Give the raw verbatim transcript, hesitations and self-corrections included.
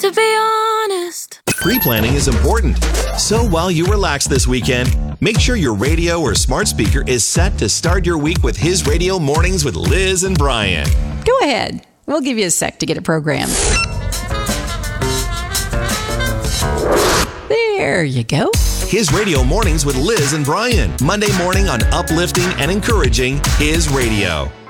to be honest. Pre-planning is important. So while you relax this weekend, make sure your radio or smart speaker is set to start your week with His Radio Mornings with Liz and Brian. Go ahead. We'll give you a sec to get it programmed. There you go. His Radio Mornings with Liz and Brian. Monday morning on uplifting and encouraging His Radio.